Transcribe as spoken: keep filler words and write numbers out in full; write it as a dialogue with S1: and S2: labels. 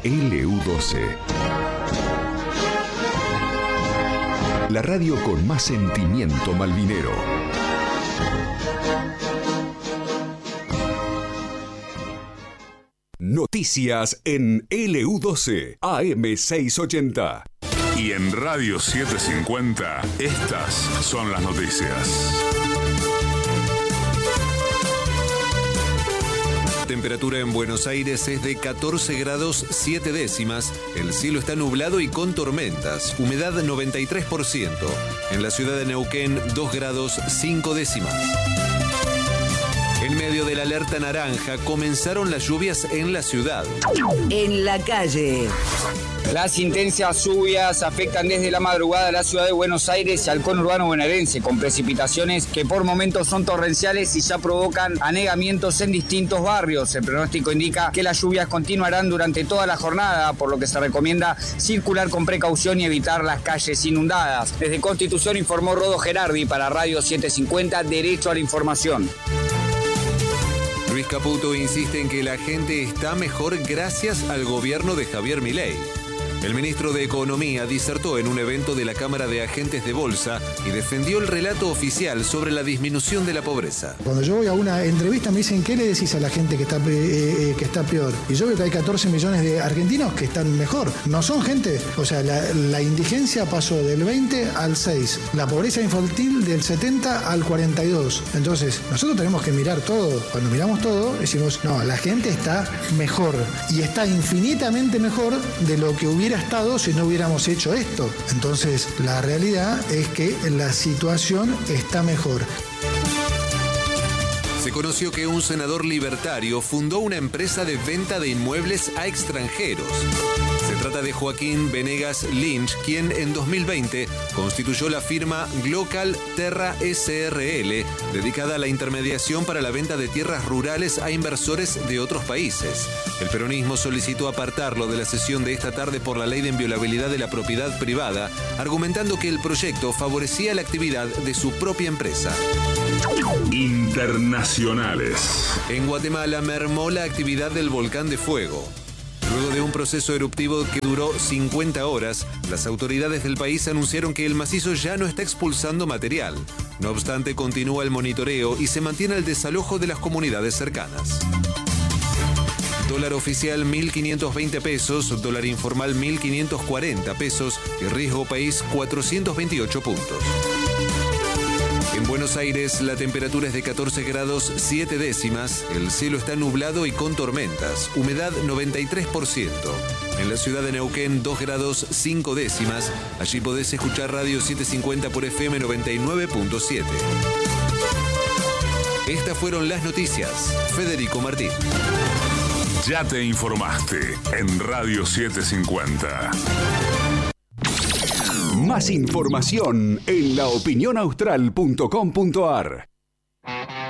S1: L U doce. La radio con más sentimiento malvinero. Noticias en L U doce, A M seiscientos ochenta.
S2: Y en Radio setecientos cincuenta, estas son las noticias.
S3: La temperatura en Buenos Aires es de catorce grados siete décimas. El cielo está nublado y con tormentas. Humedad noventa y tres por ciento. En la ciudad de Neuquén, dos grados cinco décimas. En medio de la alerta naranja, comenzaron las lluvias en la ciudad.
S4: En la calle.
S5: Las intensas lluvias afectan desde la madrugada a la ciudad de Buenos Aires y al conurbano bonaerense, con precipitaciones que por momentos son torrenciales y ya provocan anegamientos en distintos barrios. El pronóstico indica que las lluvias continuarán durante toda la jornada, por lo que se recomienda circular con precaución y evitar las calles inundadas. Desde Constitución informó Rodo Gerardi para Radio setecientos cincuenta, Derecho a la Información.
S3: Luis Caputo insiste en que la gente está mejor gracias al gobierno de Javier Milei. El ministro de Economía disertó en un evento de la Cámara de Agentes de Bolsa y defendió el relato oficial sobre la disminución de la pobreza.
S6: Cuando yo voy a una entrevista me dicen, ¿qué le decís a la gente que está, eh, eh, que está peor? Y yo veo que hay catorce millones de argentinos que están mejor. No son gente, o sea, la, la indigencia pasó del veinte al seis, la pobreza infantil del setenta al cuarenta y dos. Entonces, nosotros tenemos que mirar todo. Cuando miramos todo, decimos, no, la gente está mejor y está infinitamente mejor de lo que hubiera estado si no hubiéramos hecho esto. Entonces, la realidad es que la situación está mejor.
S3: Se conoció que un senador libertario fundó una empresa de venta de inmuebles a extranjeros. Se trata de Joaquín Venegas Lynch, quien en dos mil veinte constituyó la firma Glocal Terra S R L, dedicada a la intermediación para la venta de tierras rurales a inversores de otros países. El peronismo solicitó apartarlo de la sesión de esta tarde por la ley de inviolabilidad de la propiedad privada, argumentando que el proyecto favorecía la actividad de su propia empresa.
S2: Internacionales.
S3: En Guatemala mermó la actividad del volcán de fuego. Luego de un proceso eruptivo que duró cincuenta horas, las autoridades del país anunciaron que el macizo ya no está expulsando material. No obstante, continúa el monitoreo y se mantiene el desalojo de las comunidades cercanas. Dólar oficial mil quinientos veinte pesos, dólar informal mil quinientos cuarenta pesos y riesgo país cuatrocientos veintiocho puntos. En Buenos Aires la temperatura es de catorce grados siete décimas, el cielo está nublado y con tormentas, humedad noventa y tres por ciento. En la ciudad de Neuquén dos grados cinco décimas, allí podés escuchar Radio setecientos cincuenta por F M noventa y nueve punto siete. Estas fueron las noticias. Federico Martín.
S2: Ya te informaste en Radio setecientos cincuenta.
S1: Más información en la opinión austral punto com punto a r.